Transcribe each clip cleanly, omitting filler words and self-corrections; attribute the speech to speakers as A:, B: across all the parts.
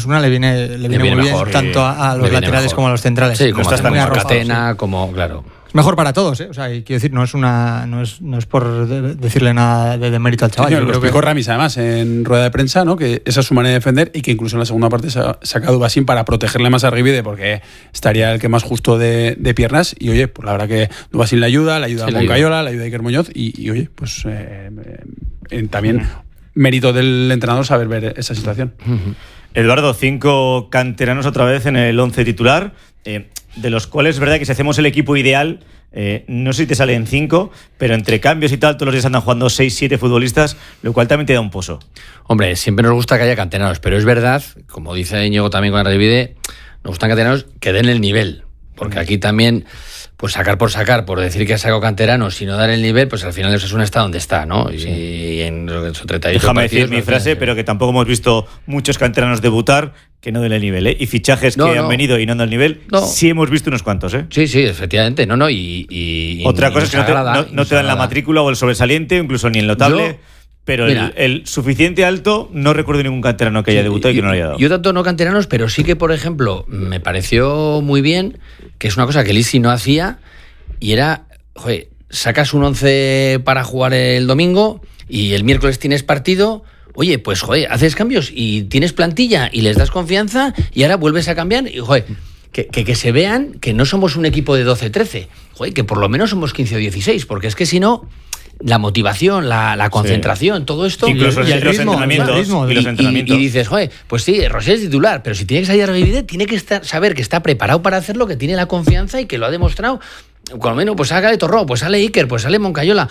A: Osasuna le viene muy bien
B: mejor,
A: tanto a los laterales
B: mejor.
A: como a los centrales.
B: Sí, como
A: está muy arropado,
B: Catena,
A: sí.
B: como, claro.
A: Es mejor para todos, ¿eh? O sea, y quiero decir, no es por decirle nada de mérito al chaval.
C: Sí,
A: yo
C: lo
A: creo
C: explicó
A: que
C: Ramis además en rueda de prensa, ¿no? Que esa es su manera de defender y que incluso en la segunda parte se ha sacado Basín para protegerle más a Rivide porque estaría el que más justo de piernas y oye, pues la verdad que Basín le ayuda a Moncayola, le ayuda a Iker Muñoz y oye, pues también mérito del entrenador saber ver esa situación.
D: Eduardo, 5 canteranos otra vez en el 11 titular, de los cuales es verdad que si hacemos el equipo ideal, no sé si te salen 5, pero entre cambios y tal, todos los días andan jugando 6-7 futbolistas, lo cual también te da un pozo.
B: Hombre, siempre nos gusta que haya canteranos, pero es verdad, como dice Íñigo también con Rivide, nos gustan canteranos que den el nivel, porque aquí también, pues sacar, por decir que ha sacado canteranos y no dar el nivel, pues al final el Osasuna está donde está, ¿no? Sí. Y en esos 38
D: Déjame
B: partidos,
D: decir mi frase, pero que tampoco hemos visto muchos canteranos debutar que no den el nivel, ¿eh? Y fichajes que han venido y no dan el nivel, sí hemos visto unos cuantos, ¿eh?
B: Sí, efectivamente, y
D: otra cosa es que no te dan la matrícula o el sobresaliente, incluso ni el notable. Pero el suficiente alto, no recuerdo ningún canterano que haya debutado y que no lo haya dado.
B: Yo tanto no canteranos, pero sí que, por ejemplo, me pareció muy bien, que es una cosa que Lisi no hacía, y era, joder, sacas un 11 para jugar el domingo y el miércoles tienes partido, oye, pues joder, haces cambios y tienes plantilla y les das confianza y ahora vuelves a cambiar y joder, que se vean que no somos un equipo de 12-13, joder, que por lo menos somos 15 o 16, porque es que si no, la motivación, la concentración, todo esto,
D: incluso
A: y el
D: los
A: ritmo,
D: entrenamientos.
B: Y dices, joder, pues sí, Rosell es titular, pero si tiene que salir a Rivide, tiene que saber que está preparado para hacerlo, que tiene la confianza y que lo ha demostrado. Con lo menos, pues sale Torró, pues sale Iker, pues sale Moncayola.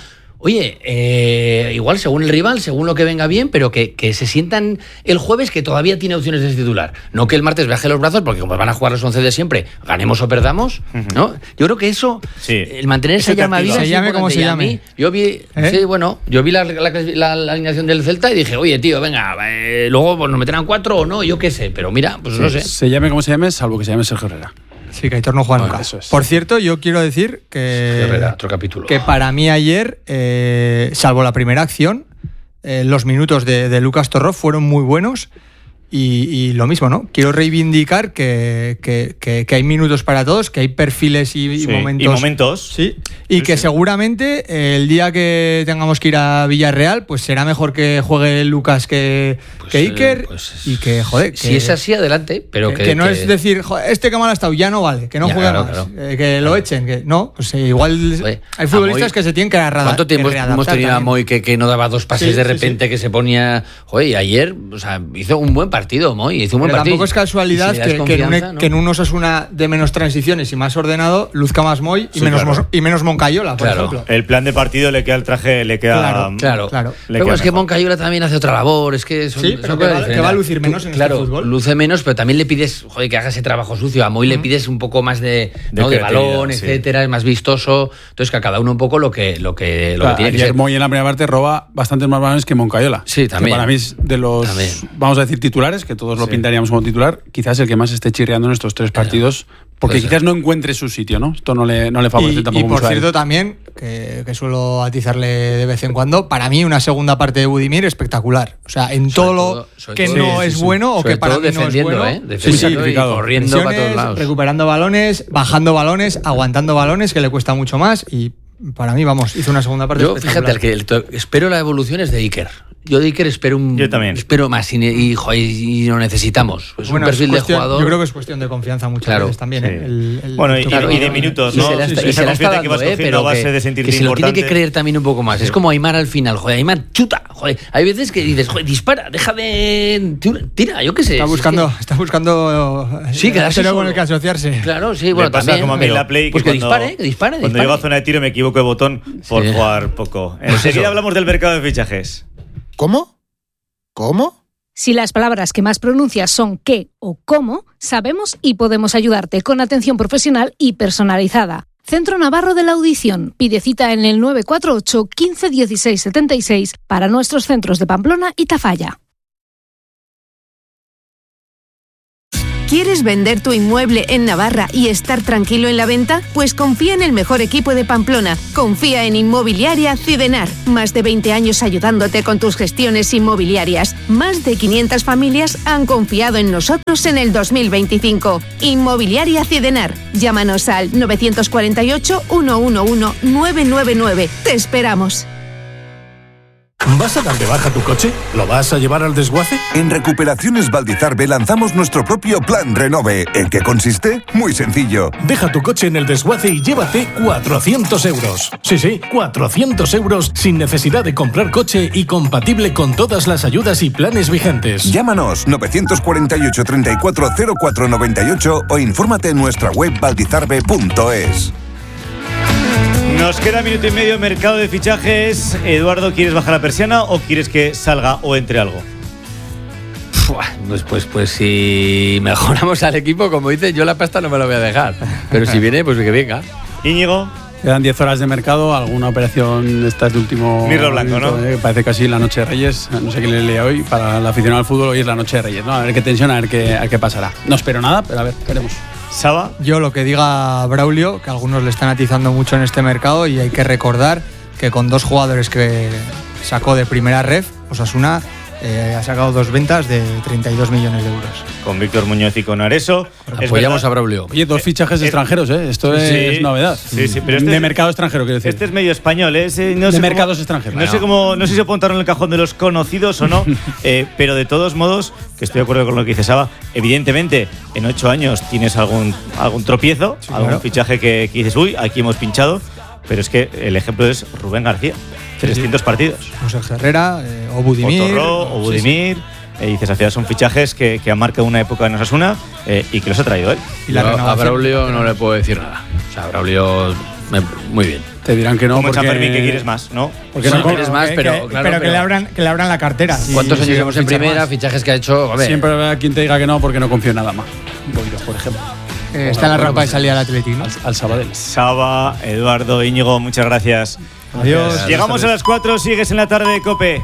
B: Oye, igual según el rival, según lo que venga bien, pero que se sientan el jueves que todavía tiene opciones de titular. No que el martes baje los brazos, porque como van a jugar los 11 de siempre, ganemos o perdamos, ¿no? Yo creo que eso, el mantener esa llama viva,
A: se llame como se llame.
B: Yo vi, yo vi la alineación del Celta y dije, oye, tío, venga, luego pues, nos meterán 4 o no, yo qué sé, pero mira, pues no sé.
C: Se llame como se llame, salvo que se llame Sergio Herrera.
A: Sí, que Aitor no juega nunca.
C: Por
A: cierto, yo quiero decir que
B: Herrera, otro capítulo.
A: Que para mí ayer, salvo la primera acción, los minutos de Lucas Torró fueron muy buenos. Y lo mismo, ¿no? Quiero reivindicar que hay minutos para todos, que hay perfiles y momentos.
D: Y momentos.
A: Sí. Y que seguramente el día que tengamos que ir a Villarreal, pues será mejor que juegue Lucas que Iker. Y que, joder.
B: Si es así, adelante. Pero
A: que no es decir, joder, este que mal ha estado, ya no vale, que no juegue más. Claro. Que lo echen. Que no, pues igual hay futbolistas que se tienen que readaptar.
B: ¿Cuánto tiempo hemos tenido a Moy que no daba 2 pases de repente, que se ponía. Joder, y ayer, o sea, hizo un buen partido, Moy. Hizo un buen partido.
A: Tampoco es casualidad que en un Osasuna de menos transiciones y más ordenado luzca más Moy y menos Moncayola, por ejemplo.
D: El plan de partido le queda al traje, le queda.
B: Claro. Pero es que Moncayola también hace otra labor, es que
A: que va a lucir menos en este fútbol.
B: Luce menos, pero también le pides, joder, que haga ese trabajo sucio. A Moy le pides un poco más de balón, etcétera, es más vistoso. Entonces, que a cada uno un poco lo que tiene que ser.
C: Moy en la primera parte roba bastantes más balones que Moncayola.
B: Sí, también.
C: Que para mí es de los, vamos a decir, titulares, que todos lo pintaríamos como titular, quizás el que más esté chirriando en estos 3 partidos, porque quizás no encuentre su sitio, ¿no? Esto no le favorece tampoco.
A: Y por cierto también, que suelo atizarle de vez en cuando, para mí una segunda parte de Budimir espectacular. O sea, en todo lo que no es bueno o que para mí no es bueno.
B: Corriendo para todos lados.
A: Recuperando balones, bajando balones, aguantando balones, que le cuesta mucho más y para mí, hizo una segunda parte espectacular.
B: Fíjate, el que espero la evolución es de Iker. Yo de Iker espero más y lo necesitamos. Es un perfil de jugador.
A: Yo creo que es cuestión de confianza muchas veces también.
D: Y de minutos, ¿no?
B: Y se la está dando, pero que se lo tiene que creer también un poco más. Es como Aimar al final. Joder, Aimar, chuta. Joder, hay veces que dices, joder, dispara, deja de... Tira, yo qué sé.
A: Está buscando
C: quedarse
A: con el que asociarse.
B: Claro, sí, bueno,
D: pasa
B: también.
D: Como a mí en la Play,
B: pues que dispare.
D: Cuando llego a zona de tiro me equivoco de botón por jugar poco. Enseguida hablamos del mercado de fichajes.
E: ¿Cómo?
F: Si las palabras que más pronuncias son qué o cómo, sabemos y podemos ayudarte con atención profesional y personalizada. Centro Navarro de la Audición. Pide cita en el 948 15 16 76 para nuestros centros de Pamplona y Tafalla.
E: ¿Quieres vender tu inmueble en Navarra y estar tranquilo en la venta? Pues confía en el mejor equipo de Pamplona. Confía en Inmobiliaria Cidenar. Más de 20 años ayudándote con tus gestiones inmobiliarias. Más de 500 familias han confiado en nosotros en el 2025. Inmobiliaria Cidenar. Llámanos al 948 111 999. Te esperamos.
G: ¿Vas a dar de baja tu coche? ¿Lo vas a llevar al desguace?
H: En Recuperaciones Valdizarbe lanzamos nuestro propio plan Renove. ¿En qué consiste? Muy sencillo.
G: Deja tu coche en el desguace y llévate 400 euros. Sí, 400 euros sin necesidad de comprar coche y compatible con todas las ayudas y planes vigentes.
H: Llámanos 948 34 04 98 o infórmate en nuestra web valdizarbe.es.
D: Nos queda minuto y medio, mercado de fichajes. Eduardo, ¿quieres bajar la persiana o quieres que salga o entre algo?
B: Pues si mejoramos al equipo, como dices, yo la pasta no me la voy a dejar. Pero si viene, pues que venga.
D: Íñigo.
C: Quedan 10 horas de mercado, alguna operación esta de último...
D: Mirlo blanco, ¿no?
C: Parece casi la noche de Reyes, no sé qué le lea hoy, para el aficionado al fútbol hoy es la noche de Reyes, ¿no? A ver qué tensión, a ver qué pasará. No espero nada, pero a ver, veremos.
D: Saba.
A: Yo lo que diga Braulio, que algunos le están atizando mucho en este mercado, y hay que recordar que con 2 jugadores que sacó de primera ref, Osasuna ha sacado 2 ventas de 32 millones de euros.
D: Con Víctor Muñoz y con Areso.
B: Apoyamos a Braulio.
C: Oye, 2 fichajes extranjeros, ¿eh? Esto es novedad.
D: Sí, pero
C: de mercado extranjero, quiero decir.
D: Este es medio español, ¿eh?
C: No de mercados extranjeros.
D: No sé si se apuntaron en el cajón de los conocidos o no, pero de todos modos, que estoy de acuerdo con lo que dice Saba, evidentemente, en 8 años tienes algún tropiezo, sí, algún fichaje que dices, uy, aquí hemos pinchado, pero es que el ejemplo es Rubén García. 300 partidos.
A: José Herrera, o Budimir.
D: O Budimir. Y dices, al final son fichajes que han marcado una época en Osasuna y que los ha traído él.
B: Y a Braulio no le puedo decir nada. O sea, Braulio, muy bien.
C: Te dirán que no.
D: Como porque... Fermín, que quieres más, ¿no?
B: Porque no quieres más, pero
A: que le abran la cartera.
B: ¿Cuántos años llevamos en primera? Más. Fichajes que ha hecho. A ver.
C: Siempre habrá quien te diga que no porque no confío en nada más. Boiro, por ejemplo.
A: Está en la rampa de salida al Atlético, ¿no?
C: Al Sabadell.
D: Saba, Eduardo, Íñigo, muchas gracias.
A: Adiós.
D: Llegamos a las 4, sigues en la tarde de COPE.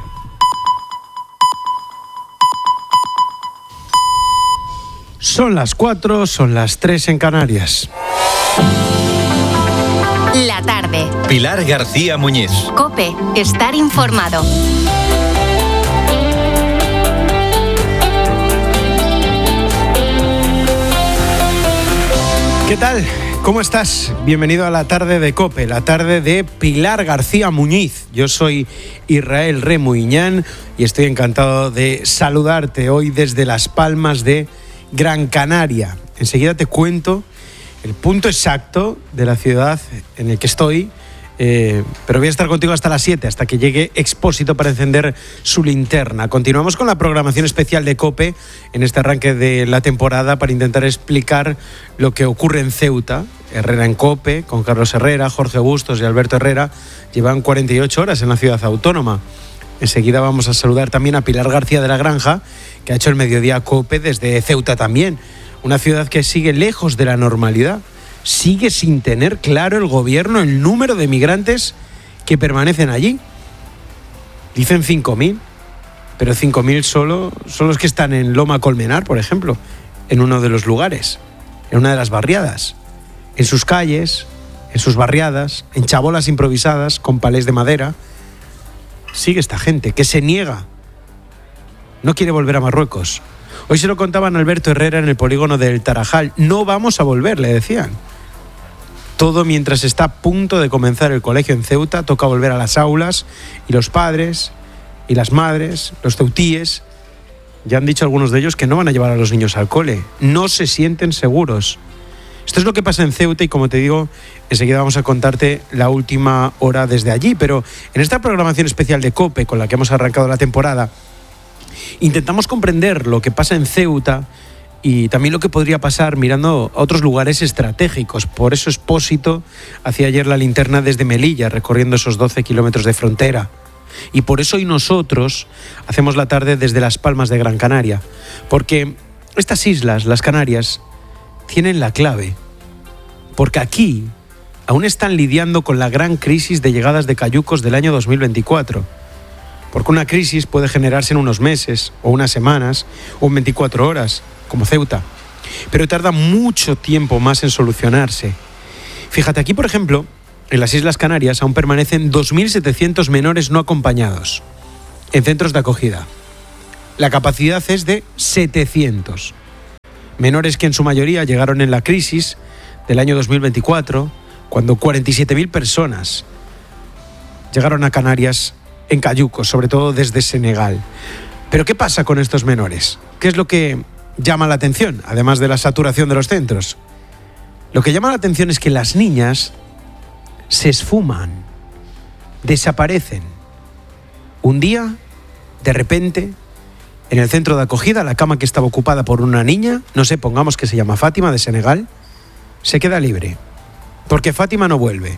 I: Son las 4, son las 3 en Canarias.
J: La tarde.
K: Pilar García Muñiz.
J: COPE, estar informado.
I: ¿Qué tal? ¿Cómo estás? Bienvenido a la tarde de COPE, la tarde de Pilar García Muñiz. Yo soy Israel Remuiñán y estoy encantado de saludarte hoy desde Las Palmas de Gran Canaria. Enseguida te cuento el punto exacto de la ciudad en el que estoy, pero voy a estar contigo hasta las 7, hasta que llegue Expósito para encender su linterna. Continuamos con la programación especial de COPE en este arranque de la temporada para intentar explicar lo que ocurre en Ceuta. Herrera en COPE, con Carlos Herrera, Jorge Bustos y Alberto Herrera, llevan 48 horas en la ciudad autónoma. Enseguida vamos a saludar también a Pilar García de la Granja, que ha hecho el mediodía COPE desde Ceuta también. Una ciudad que sigue lejos de la normalidad. Sigue sin tener claro el gobierno el número de migrantes que permanecen allí. Dicen 5.000, pero 5.000 solo son los que están en Loma Colmenar, por ejemplo, en uno de los lugares, en una de las barriadas, en sus calles, en sus barriadas, en chabolas improvisadas con palés de madera. Sigue esta gente que se niega, no quiere volver a Marruecos. Hoy se lo contaban a Alberto Herrera en el polígono del Tarajal. No vamos a volver, le decían. Todo mientras está a punto de comenzar el colegio en Ceuta, toca volver a las aulas y los padres y las madres, los ceutíes, ya han dicho algunos de ellos que no van a llevar a los niños al cole. No se sienten seguros. Esto es lo que pasa en Ceuta y, como te digo, enseguida vamos a contarte la última hora desde allí. Pero en esta programación especial de COPE con la que hemos arrancado la temporada, intentamos comprender lo que pasa en Ceuta y también lo que podría pasar mirando a otros lugares estratégicos. Por eso Expósito hacía ayer la linterna desde Melilla, recorriendo esos 12 kilómetros de frontera. Y por eso hoy nosotros hacemos la tarde desde Las Palmas de Gran Canaria. Porque estas islas, las Canarias, tienen la clave. Porque aquí aún están lidiando con la gran crisis de llegadas de cayucos del año 2024. Porque una crisis puede generarse en unos meses, o unas semanas, o en 24 horas, como Ceuta. pero tarda mucho tiempo más en solucionarse. Fíjate, aquí por ejemplo, en las Islas Canarias aún permanecen 2.700 menores no acompañados en centros de acogida. La capacidad es de 700. Menores que en su mayoría llegaron en la crisis del año 2024, cuando 47.000 personas llegaron a Canarias en cayucos, sobre todo desde Senegal. Pero ¿qué pasa con estos menores? ¿Qué es lo que llama la atención, además de la saturación de los centros? Lo que llama la atención es que las niñas se esfuman, desaparecen. Un día, de repente, en el centro de acogida, la cama que estaba ocupada por una niña, no sé, pongamos que se llama Fátima, de Senegal, se queda libre, porque Fátima no vuelve.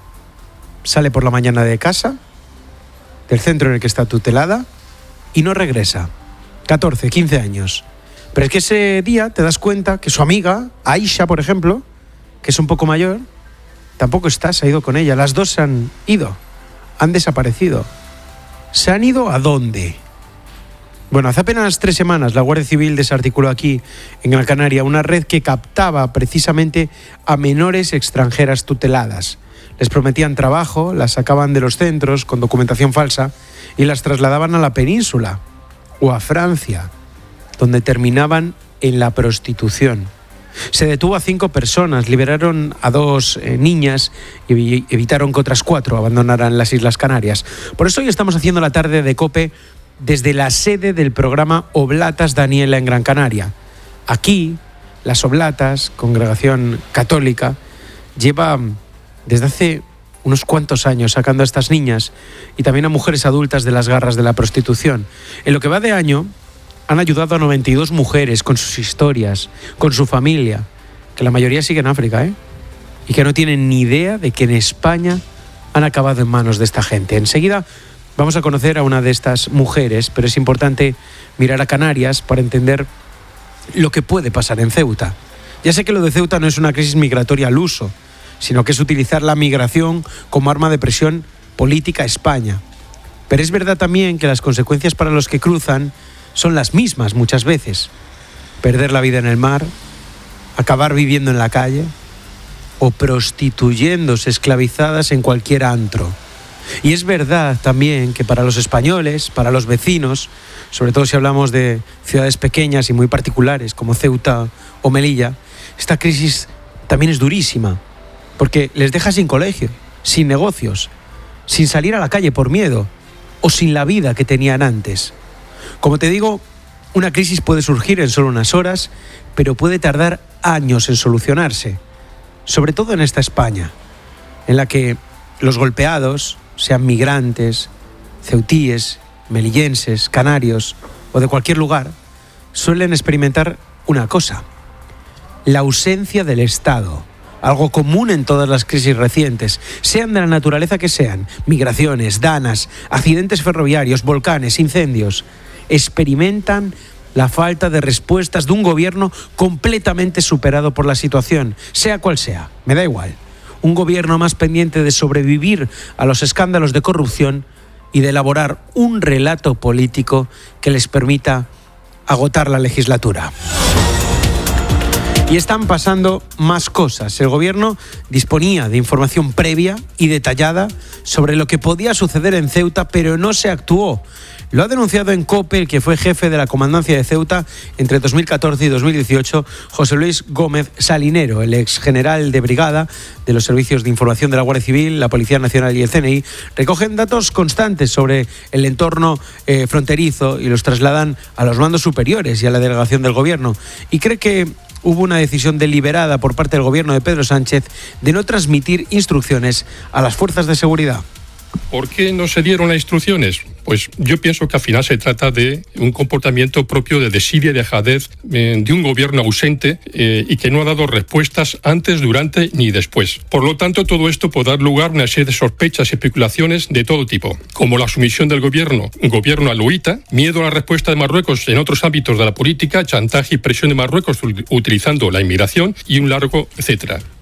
I: Sale por la mañana de casa, del centro en el que está tutelada, y no regresa. 14, 15 años. Pero es que ese día te das cuenta que su amiga, Aisha, por ejemplo, que es un poco mayor, tampoco está, se ha ido con ella. Las dos se han ido, han desaparecido. ¿Se han ido a dónde? Bueno, hace apenas 3 semanas la Guardia Civil desarticuló aquí, en Gran Canaria, una red que captaba precisamente a menores extranjeras tuteladas. Les prometían trabajo, las sacaban de los centros con documentación falsa y las trasladaban a la península o a Francia, donde terminaban en la prostitución. Se detuvo a 5 personas, liberaron a 2 niñas y evitaron que otras 4 abandonaran las Islas Canarias. Por eso hoy estamos haciendo la tarde de COPE desde la sede del programa Oblatas Daniela en Gran Canaria. Aquí, las Oblatas, congregación católica, lleva desde hace unos cuantos años sacando a estas niñas y también a mujeres adultas de las garras de la prostitución. En lo que va de año, han ayudado a 92 mujeres con sus historias, con su familia, que la mayoría sigue en África, y que no tienen ni idea de que en España han acabado en manos de esta gente. Enseguida vamos a conocer a una de estas mujeres, pero es importante mirar a Canarias para entender lo que puede pasar en Ceuta. Ya sé que lo de Ceuta no es una crisis migratoria al uso, sino que es utilizar la migración como arma de presión política a España. Pero es verdad también que las consecuencias para los que cruzan son las mismas muchas veces. Perder la vida en el mar, acabar viviendo en la calle o prostituyéndose esclavizadas en cualquier antro. Y es verdad también que para los españoles, para los vecinos, sobre todo si hablamos de ciudades pequeñas y muy particulares como Ceuta o Melilla, esta crisis también es durísima, porque les deja sin colegio, sin negocios, sin salir a la calle por miedo o sin la vida que tenían antes. Como te digo, una crisis puede surgir en solo unas horas, pero puede tardar años en solucionarse, sobre todo en esta España, en la que los golpeados, sean migrantes, ceutíes, melillenses, canarios o de cualquier lugar, suelen experimentar una cosa: la ausencia del Estado. Algo común en todas las crisis recientes, sean de la naturaleza que sean, migraciones, danas, accidentes ferroviarios, volcanes, incendios, experimentan la falta de respuestas de un gobierno completamente superado por la situación, sea cual sea, me da igual. Un gobierno más pendiente de sobrevivir a los escándalos de corrupción y de elaborar un relato político que les permita agotar la legislatura. Y están pasando más cosas. El gobierno disponía de información previa y detallada sobre lo que podía suceder en Ceuta, pero no se actuó. Lo ha denunciado en COPE el que fue jefe de la comandancia de Ceuta entre 2014 y 2018, José Luis Gómez Salinero, el ex general de brigada de los servicios de información de la Guardia Civil, la Policía Nacional y el CNI. Recogen datos constantes sobre el entorno fronterizo y los trasladan a los mandos superiores y a la delegación del gobierno. Y cree que hubo una decisión deliberada por parte del gobierno de Pedro Sánchez de no transmitir instrucciones a las fuerzas de seguridad.
L: ¿Por qué no se dieron las instrucciones? Pues yo pienso que al final se trata de un comportamiento propio de desidia y dejadez de un gobierno ausente y que no ha dado respuestas antes, durante ni después. Por lo tanto, todo esto puede dar lugar a una serie de sospechas y especulaciones de todo tipo, como la sumisión del gobierno al huita, miedo a la respuesta de Marruecos en otros ámbitos de la política, chantaje y presión de Marruecos utilizando la inmigración y un largo etcétera.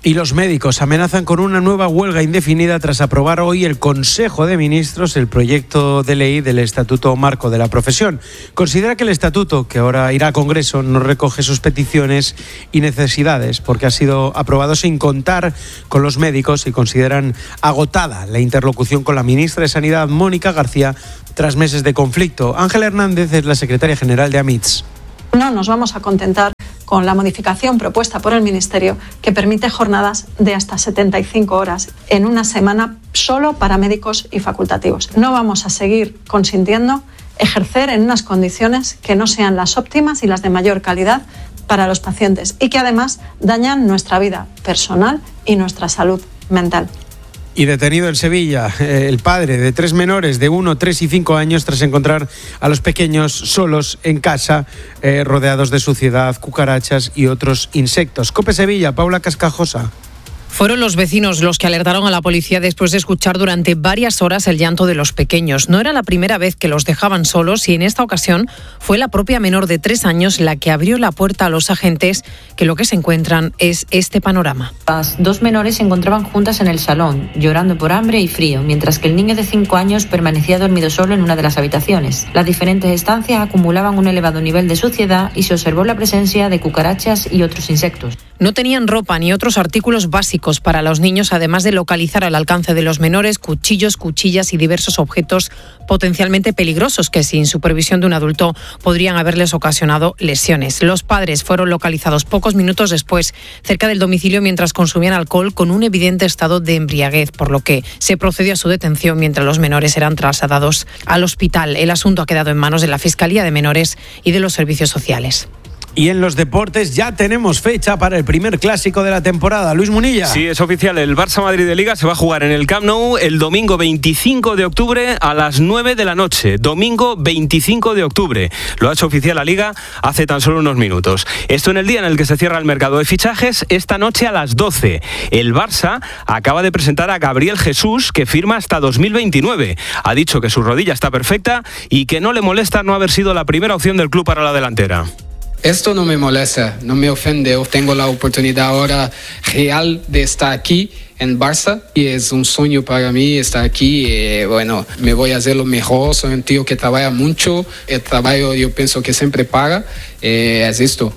I: Y los médicos amenazan con una nueva huelga indefinida tras aprobar hoy el Consejo de Ministros el proyecto de ley del Estatuto Marco de la Profesión. Considera que el Estatuto, que ahora irá a Congreso, no recoge sus peticiones y necesidades porque ha sido aprobado sin contar con los médicos y consideran agotada la interlocución con la ministra de Sanidad, Mónica García, tras meses de conflicto. Ángela Hernández es la secretaria general de AMITS.
M: No nos vamos a contentar con la modificación propuesta por el Ministerio que permite jornadas de hasta 75 horas en una semana solo para médicos y facultativos. No vamos a seguir consintiendo ejercer en unas condiciones que no sean las óptimas y las de mayor calidad para los pacientes y que además dañan nuestra vida personal y nuestra salud mental.
I: Y detenido en Sevilla el padre de 3 menores de 1, 3 y 5 años tras encontrar a los pequeños solos en casa, rodeados de suciedad, cucarachas y otros insectos. COPE Sevilla, Paula Cascajosa.
N: Fueron los vecinos los que alertaron a la policía después de escuchar durante varias horas el llanto de los pequeños. No era la primera vez que los dejaban solos y en esta ocasión fue la propia menor de 3 años la que abrió la puerta a los agentes, que lo que se encuentran es este panorama.
O: Las 2 menores se encontraban juntas en el salón, llorando por hambre y frío, mientras que el niño de 5 años permanecía dormido solo en una de las habitaciones. Las diferentes estancias acumulaban un elevado nivel de suciedad y se observó la presencia de cucarachas y otros insectos.
N: No tenían ropa ni otros artículos básicos para los niños, además de localizar al alcance de los menores cuchillos, cuchillas y diversos objetos potencialmente peligrosos que sin supervisión de un adulto podrían haberles ocasionado lesiones. Los padres fueron localizados pocos minutos después cerca del domicilio mientras consumían alcohol con un evidente estado de embriaguez, por lo que se procedió a su detención mientras los menores eran trasladados al hospital. El asunto ha quedado en manos de la Fiscalía de Menores y de los servicios sociales.
I: Y en los deportes ya tenemos fecha para el primer clásico de la temporada. Luis Munilla.
P: Sí, es oficial. El Barça-Madrid de Liga se va a jugar en el Camp Nou el domingo 25 de octubre a las 9 de la noche. Domingo 25 de octubre. Lo ha hecho oficial la Liga hace tan solo unos minutos. Esto en el día en el que se cierra el mercado de fichajes. Esta noche a las 12. El Barça acaba de presentar a Gabriel Jesús, que firma hasta 2029. Ha dicho que su rodilla está perfecta y que no le molesta no haber sido la primera opción del club para la delantera.
Q: Esto no me molesta, no me ofende. Tengo la oportunidad ahora real de estar aquí en Barça y es un sueño para mí estar aquí. Bueno, me voy a hacer lo mejor. Soy un tío que trabaja mucho. El trabajo yo pienso que siempre paga. Es esto.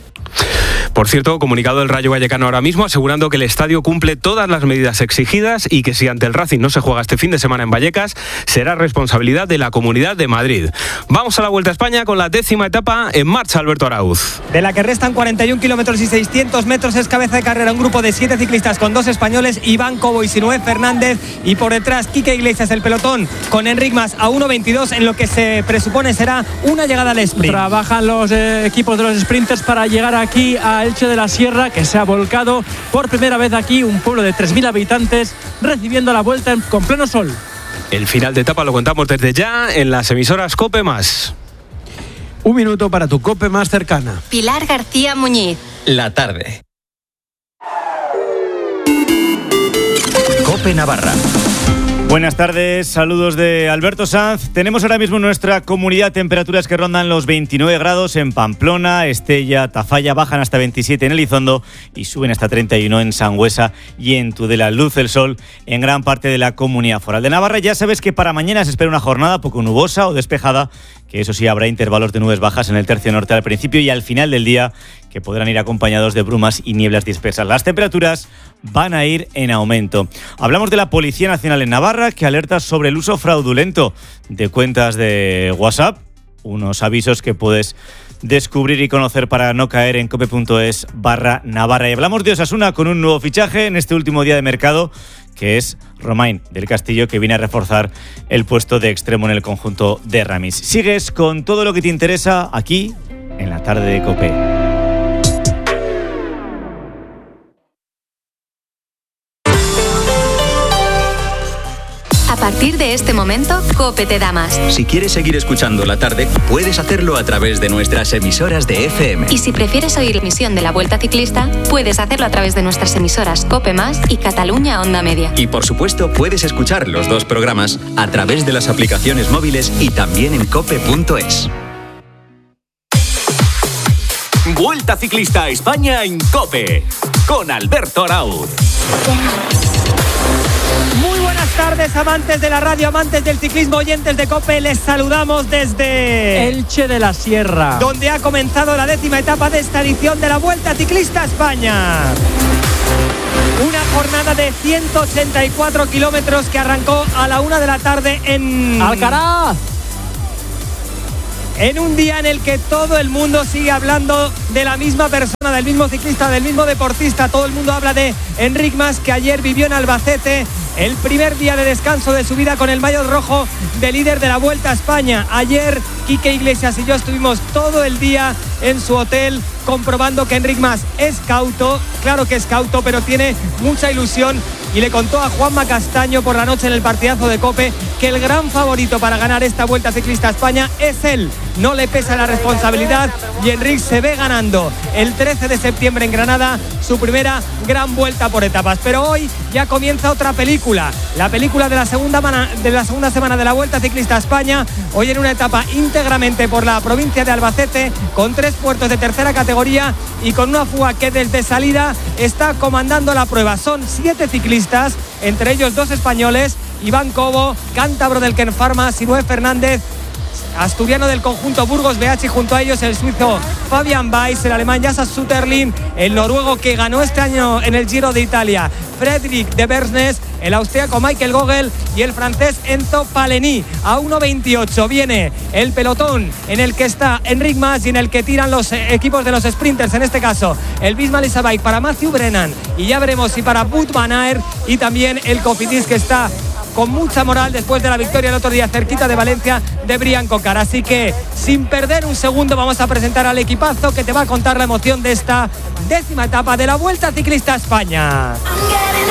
P: Por cierto, comunicado del Rayo Vallecano ahora mismo asegurando que el estadio cumple todas las medidas exigidas y que si ante el Racing no se juega este fin de semana en Vallecas, será responsabilidad de la Comunidad de Madrid. Vamos a la Vuelta a España con la 10ª etapa. En marcha Alberto Arauz.
R: De la que restan 41 kilómetros y 600 metros, es cabeza de carrera un grupo de 7 ciclistas con 2 españoles, Iván Cobo y Sinué Fernández, y por detrás Quique Iglesias, el pelotón con Enric Mas a 1.22 en lo que se presupone será una llegada al sprint.
S: Trabajan los equipos de los sprinters para llegar aquí a Elche de la Sierra, que se ha volcado por primera vez aquí, un pueblo de 3.000 habitantes recibiendo la vuelta con pleno sol.
P: El final de etapa lo contamos desde ya en las emisoras COPE+.
I: Un minuto para tu COPE más cercana.
J: Pilar García Muñiz.
K: La tarde. COPE Navarra.
D: Buenas tardes, saludos de Alberto Sanz. Tenemos ahora mismo en nuestra comunidad temperaturas que rondan los 29 grados en Pamplona, Estella, Tafalla, bajan hasta 27 en Elizondo y suben hasta 31 en Sangüesa y en Tudela. Luce el sol en gran parte de la Comunidad Foral de Navarra. Ya sabes que para mañana se espera una jornada poco nubosa o despejada, que eso sí habrá intervalos de nubes bajas en el tercio norte al principio y al final del día, que podrán ir acompañados de brumas y nieblas dispersas. Las temperaturas van a ir en aumento. Hablamos de la Policía Nacional en Navarra, que alerta sobre el uso fraudulento de cuentas de WhatsApp. Unos avisos que puedes descubrir y conocer para no caer en cope.es/Navarra. Y hablamos de Osasuna con un nuevo fichaje en este último día de mercado, que es Romain del Castillo, que viene a reforzar el puesto de extremo en el conjunto de Ramis. Sigues con todo lo que te interesa aquí en la tarde de COPE.
J: A partir de este momento, COPE te da más.
K: Si quieres seguir escuchando La Tarde, puedes hacerlo a través de nuestras emisoras de FM.
J: Y si prefieres oír la emisión de la Vuelta Ciclista, puedes hacerlo a través de nuestras emisoras COPE+ y Cataluña Onda Media.
K: Y por supuesto, puedes escuchar los dos programas a través de las aplicaciones móviles y también en cope.es.
T: Vuelta Ciclista a España en COPE con Alberto Arauz.
R: Muy buenas tardes, amantes de la radio, amantes del ciclismo, oyentes de COPE. Les saludamos desde
S: Elche de la Sierra,
R: donde ha comenzado la 10ª etapa de esta edición de la Vuelta Ciclista a España. Una jornada de 184 kilómetros que arrancó a la 1 de la tarde en
S: Alcaraz.
R: En un día en el que todo el mundo sigue hablando de la misma persona, del mismo ciclista, del mismo deportista. Todo el mundo habla de Enric Mas, que ayer vivió en Albacete el primer día de descanso de su vida con el maillot rojo de líder de la Vuelta a España. Ayer Quique Iglesias y yo estuvimos todo el día en su hotel comprobando que Enric Mas es cauto, claro que es cauto, pero tiene mucha ilusión, y le contó a Juanma Castaño por la noche en el partidazo de COPE que el gran favorito para ganar esta Vuelta Ciclista a España es él. No le pesa la responsabilidad y Enric se ve ganando el 13 de septiembre en Granada su primera gran vuelta por etapas. Pero hoy ya comienza otra película, la película de la segunda semana de la Vuelta Ciclista a España. Hoy en una etapa íntegramente por la provincia de Albacete, con 3 puertos de tercera categoría y con una fuga que desde salida está comandando la prueba. Son 7 ciclistas, entre ellos 2 españoles: Iván Cobo, cántabro del Ken Pharma, Sinué Fernández, asturiano del conjunto Burgos BH, junto a ellos el suizo Fabian Weiss, el alemán Jasas Sutterlin, el noruego que ganó este año en el Giro de Italia Fredrik de Bersnes, el austríaco Michael Gogel y el francés Enzo Paleni. A 1.28 viene el pelotón en el que está Enric Mas y en el que tiran los equipos de los sprinters, en este caso el Visma Lease Bike para Matthew Brennan, y ya veremos si para Wout van Aert, y también el Cofidis, que está con mucha moral después de la victoria el otro día cerquita de Valencia de Brian Cocar. Así que sin perder un segundo vamos a presentar al equipazo que te va a contar la emoción de esta 10ª etapa de la Vuelta Ciclista a España.